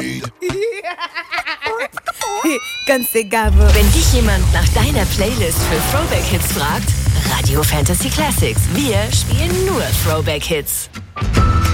Ganz egal wo. Wenn dich jemand nach deiner Playlist für Throwback Hits fragt, Radio Fantasy Classics. Wir spielen nur Throwback Hits.